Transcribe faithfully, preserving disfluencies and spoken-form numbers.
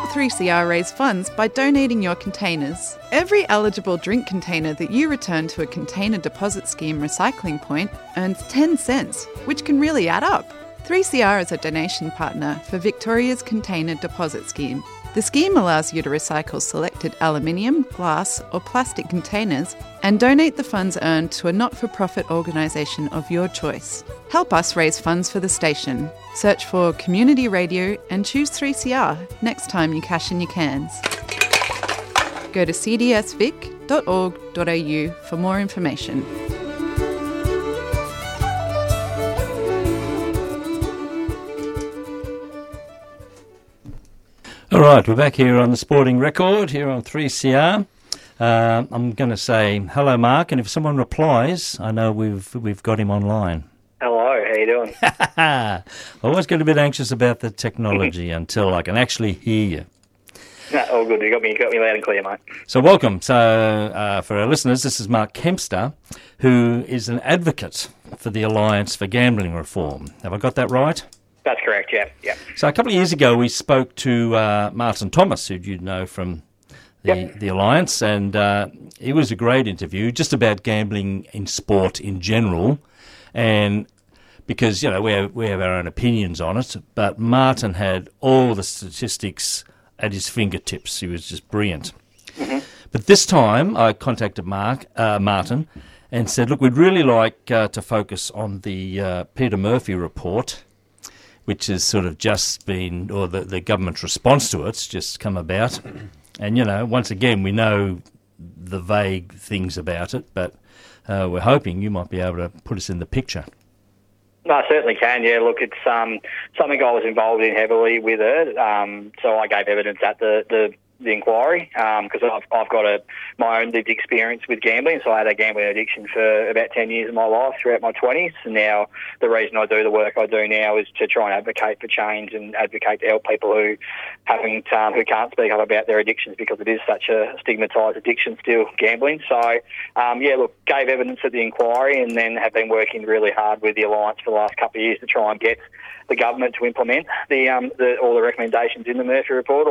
Help three C R raise funds by donating your containers. Every eligible drink container that you return to a container deposit scheme recycling point earns ten cents, which can really add up. three C R is a donation partner for Victoria's Container Deposit Scheme. The scheme allows you to recycle selected aluminium, glass or plastic containers and donate the funds earned to a not-for-profit organisation of your choice. Help us raise funds for the station. Search for Community Radio and choose three C R next time you cash in your cans. Go to c d s vic dot org dot a u for more information. All right, we're back here on the Sporting Record, here on three C R. Uh, I'm going to say hello, Mark, and if someone replies, I know we've we've got him online. Hello, how you doing? I always get a bit anxious about the technology until I can actually hear you. No, all good. You got me, you got me loud and clear, mate. So welcome. So uh, for our listeners, this is Mark Kempster, who is an advocate for the Alliance for Gambling Reform. Have I got that right? That's correct, yeah. yeah. So a couple of years ago, we spoke to uh, Martin Thomas, who you know from the, yep. the Alliance, and uh, it was a great interview, just about gambling in sport in general, and because, you know, we have, we have our own opinions on it, but Martin had all the statistics at his fingertips. He was just brilliant. Mm-hmm. But this time, I contacted Mark uh, Martin and said, look, we'd really like uh, to focus on the uh, Peter Murphy report, which has sort of just been, or the, the government's response to it's just come about. And, you know, once again, we know the vague things about it, but uh, we're hoping you might be able to put us in the picture. No, I certainly can, yeah. Look, it's um, something I was involved in heavily with it, um, so I gave evidence at the, the, the inquiry because um, I've, I've got a, my own lived experience with gambling, so I had a gambling addiction for about ten years of my life throughout my twenties, and now the reason I do the work I do now is to try and advocate for change and advocate to help people who haven't, um, who can't speak up about their addictions because it is such a stigmatised addiction still, gambling. So, um, yeah, look, gave evidence at the inquiry and then have been working really hard with the Alliance for the last couple of years to try and get the government to implement the, um, the all the recommendations in the Murphy report.